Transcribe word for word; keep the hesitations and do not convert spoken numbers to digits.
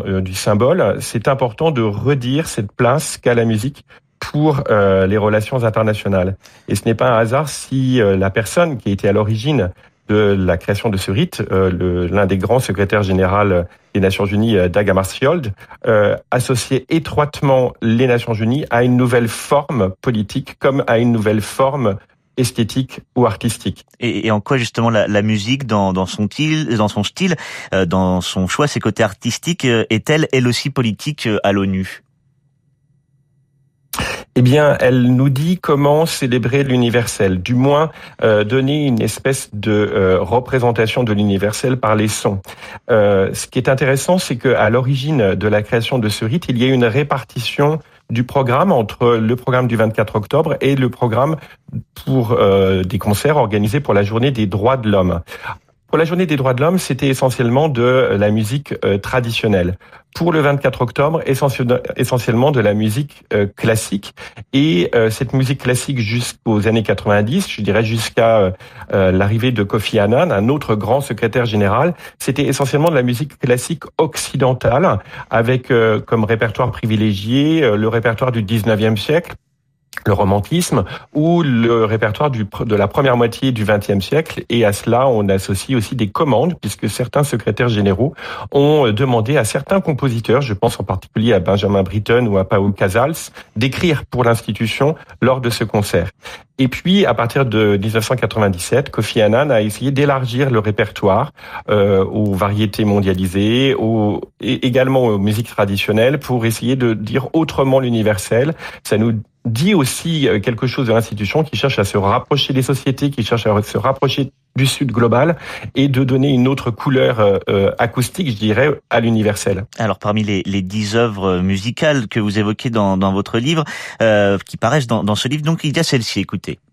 euh, du symbole, c'est important de redire cette place qu'a la musique pour euh, les relations internationales. Et ce n'est pas un hasard si euh, la personne qui a été à l'origine de la création de ce rite, euh, le, l'un des grands secrétaires généraux des Nations Unies, euh, Dag Hammarskjöld, euh, associait étroitement les Nations Unies à une nouvelle forme politique comme à une nouvelle forme esthétique ou artistique. Et, et en quoi justement la, la musique, dans, dans son style, dans son style, euh, dans son choix, ses côtés artistiques, euh, est-elle elle aussi politique euh, à l'ONU ? Eh bien, elle nous dit comment célébrer l'universel, du moins euh, donner une espèce de euh, représentation de l'universel par les sons. Euh, ce qui est intéressant, c'est qu'à l'origine de la création de ce rite, il y a une répartition du programme entre le programme du vingt-quatre octobre et le programme pour euh, des concerts organisés pour la journée des droits de l'homme. Pour la journée des droits de l'homme, c'était essentiellement de la musique euh, traditionnelle. Pour le vingt-quatre octobre, essentiellement de la musique euh, classique. Et euh, cette musique classique jusqu'aux années quatre-vingt-dix, je dirais jusqu'à euh, l'arrivée de Kofi Annan, un autre grand secrétaire général, c'était essentiellement de la musique classique occidentale, avec euh, comme répertoire privilégié euh, le répertoire du dix-neuvième siècle, le romantisme, ou le répertoire du, de la première moitié du vingtième siècle. Et à cela, on associe aussi des commandes, puisque certains secrétaires généraux ont demandé à certains compositeurs, je pense en particulier à Benjamin Britten ou à Paul Casals, d'écrire pour l'institution lors de ce concert. Et puis, à partir de dix-neuf cent quatre-vingt-dix-sept, Kofi Annan a essayé d'élargir le répertoire euh, aux variétés mondialisées, aux, et également aux musiques traditionnelles, pour essayer de dire autrement l'universel. Ça nous dit aussi quelque chose de l'institution qui cherche à se rapprocher des sociétés, qui cherche à se rapprocher du Sud global et de donner une autre couleur euh, acoustique, je dirais, à l'universel. Alors, parmi les, les dix œuvres musicales que vous évoquez dans, dans votre livre, euh, qui paraissent dans, dans ce livre, donc il y a celle-ci, écoutez.